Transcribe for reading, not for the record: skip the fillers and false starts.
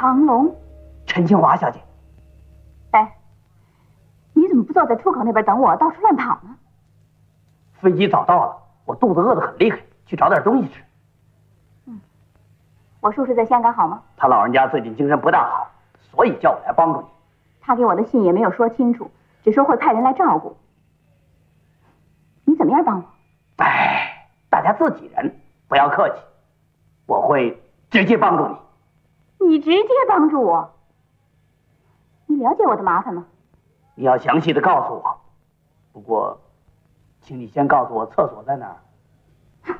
长龙， 陈清华小姐。 哎，你怎么不坐在出口那边等我，到处乱跑呢？ 飞机早到了，我肚子饿得很厉害，去找点东西吃。 我叔叔在香港好吗？ 他老人家最近精神不大好，所以叫我来帮助你。 他给我的信也没有说清楚，只说会派人来照顾。你怎么样帮我？ 哎，大家自己人，不要客气，我会直接帮助你。 你直接帮助我？你了解我的麻烦吗？ 你要详细的告诉我，不过，请你先告诉我厕所在哪儿。